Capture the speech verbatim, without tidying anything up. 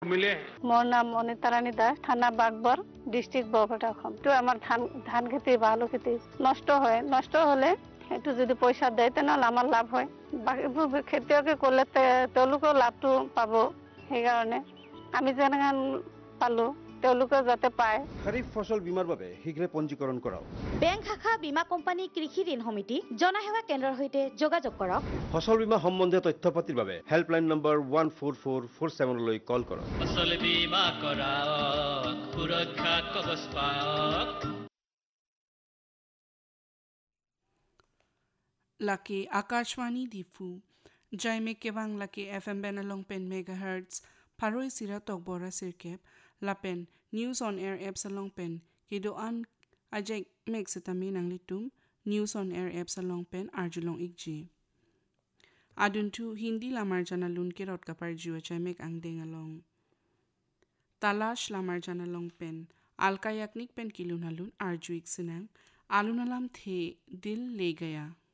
मिले मोर नाम अनिता रानी दास थाना बागबर डिस्ट्रिक्ट बरपेटा খন তো আমার ধান ধান খেতি ভালো খেতি নষ্ট হয় নষ্ট হলে একটু যদি পয়সা দেয় তাহলে আমার লাভ হয় বাকিবোৰ খেতিয়কে করলে তেওঁলোকৰ লাভটো পাব সেই কাৰণে আমি যেন পালো তেওঁলোকে যাতে পায় খারিফ ফসল বীমার বাবে শীঘ্ৰে পঞ্জীকৰণ কৰাওক বেংক শাখা বীমা কোম্পানী কৃষি ঋণ সমিতি জনসেৱা কেন্দ্ৰৰ সৈতে যোগাযোগ কৰক ফসল বীমা সম্বন্ধীয় তথ্য পাতিৰ বাবে helpline number one four four four seven লৈ কল কৰক ফসল বীমা কৰাওক সুৰক্ষা কৱচ পাওক Laki Akashwani Difu Jaime Kewang Laki F M Benalong Pen Megahertz Paroi Sira Tokbora Sirkep Lapen News on Air Apps along Pen Kido an Ajek Mexitamin ang litum News on Air Apps along Pen Arjulong Igji Adun tu Hindi lamar jana lun kirot kapar jiwa Jamek ang deng along Talash lamar jana long pen Alkayaknik pen kilun halun Arjuik sinang Alunalam the dil le gaya